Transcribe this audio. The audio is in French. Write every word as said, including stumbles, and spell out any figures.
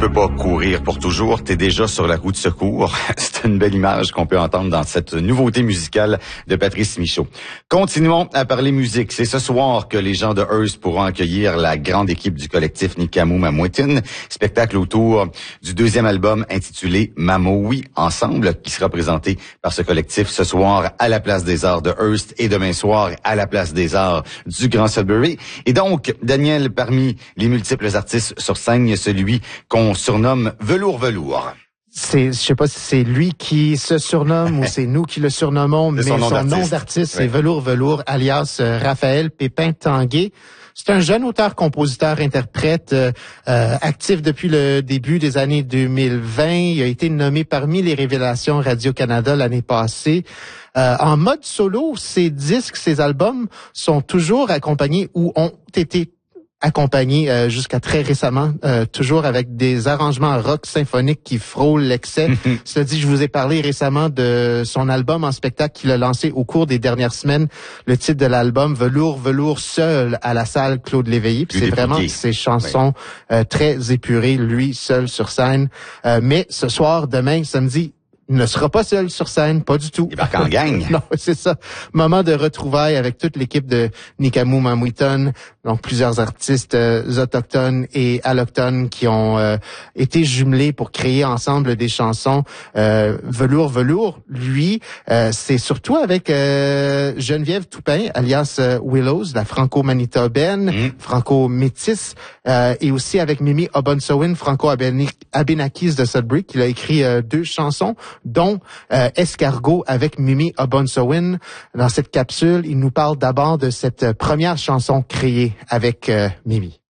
peux pas courir pour toujours, t'es déjà sur la roue de secours. C'est une belle image qu'on peut entendre dans cette nouveauté musicale de Patrice Michaud. Continuons à parler musique. C'est ce soir que les gens de Hearst pourront accueillir la grande équipe du collectif Nikamu Mamouetine. Spectacle autour du deuxième album intitulé Mamo Oui Ensemble, qui sera présenté par ce collectif ce soir à la Place des Arts de Hearst et demain soir à la Place des Arts du Grand Sudbury. Et donc, Daniel, parmi les multiples artistes sur scène, il y a celui qu'on surnomme Velours Velours. C'est, je sais pas si c'est lui qui se surnomme ou c'est nous qui le surnommons, mais son nom son d'artiste, nom d'artiste c'est oui. Velours Velours, alias euh, Raphaël Pépin-Tanguay. C'est un jeune auteur, compositeur, interprète euh, euh, actif depuis le début des années deux mille vingt. Il a été nommé parmi les révélations Radio-Canada l'année passée. Euh, en mode solo, ses disques, ses albums sont toujours accompagnés ou ont été accompagné euh, jusqu'à très récemment, euh, toujours avec des arrangements rock symphoniques qui frôlent l'excès. Cela dit, je vous ai parlé récemment de son album en spectacle qu'il a lancé au cours des dernières semaines. Le titre de l'album, Velours, Velours seul à la salle Claude Léveillé. Puis c'est vraiment ses chansons oui. euh, très épurées, lui seul sur scène. Euh, mais ce soir, demain, samedi, il ne sera pas seul sur scène, pas du tout. Il débarque en gang. Non, c'est ça. Moment de retrouvailles avec toute l'équipe de Nikamu Mamouetine, donc plusieurs artistes euh, autochtones et allochtones qui ont euh, été jumelés pour créer ensemble des chansons. Euh, Velours, Velours, lui, euh, c'est surtout avec euh, Geneviève Toupin, alias euh, Willows, la franco-manitobaine, mmh. franco-métisse, euh, et aussi avec Mimi Obonsawin, franco-abénakis de Sudbury, qui a écrit euh, deux chansons, dont euh, Escargot avec Mimi Obonsawin. Dans cette capsule, il nous parle d'abord de cette première chanson créée avec euh, Mimi.